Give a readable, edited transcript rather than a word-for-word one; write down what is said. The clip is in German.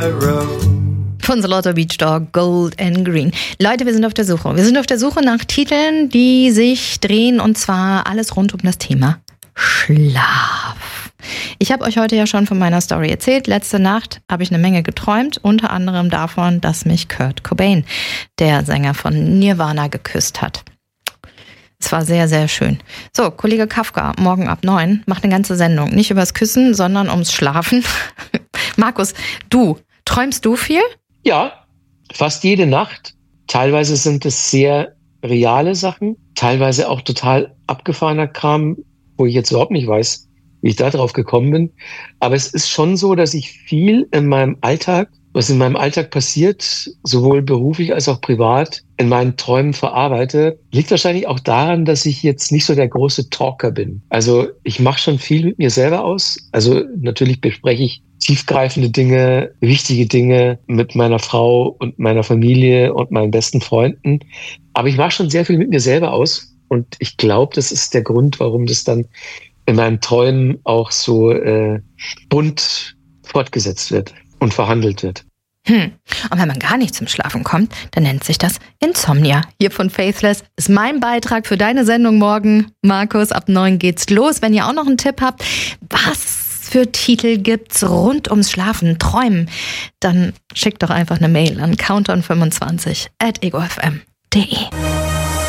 Von The Lotto Beach Dog, Gold and Green. Leute, wir sind auf der Suche. Wir sind auf der Suche nach Titeln, die sich drehen, und zwar alles rund um das Thema Schlaf. Ich habe euch heute ja schon von meiner Story erzählt. Letzte Nacht habe ich eine Menge geträumt, unter anderem davon, dass mich Kurt Cobain, der Sänger von Nirvana, geküsst hat. Es war sehr, sehr schön. So, Kollege Kafka, morgen ab 9, macht eine ganze Sendung. Nicht übers Küssen, sondern ums Schlafen. Markus, träumst du viel? Ja, fast jede Nacht. Teilweise sind es sehr reale Sachen, teilweise auch total abgefahrener Kram, wo ich jetzt überhaupt nicht weiß, wie ich da drauf gekommen bin. Aber es ist schon so, dass ich viel in meinem Alltag, was in meinem Alltag passiert, sowohl beruflich als auch privat, in meinen Träumen verarbeite. Liegt wahrscheinlich auch daran, dass ich jetzt nicht so der große Talker bin. Also ich mache schon viel mit mir selber aus. Also natürlich bespreche ich tiefgreifende Dinge, wichtige Dinge mit meiner Frau und meiner Familie und meinen besten Freunden. Aber ich mache schon sehr viel mit mir selber aus. Und ich glaube, das ist der Grund, warum das dann in meinen Träumen auch so bunt fortgesetzt wird und verhandelt wird. Und wenn man gar nicht zum Schlafen kommt, dann nennt sich das Insomnia. Hier von Faithless ist mein Beitrag für deine Sendung morgen. Markus, ab 9 geht's los. Wenn ihr auch noch einen Tipp habt, was für Titel gibt's rund ums Schlafen, Träumen, dann schickt doch einfach eine Mail an countdown25@egofm.de.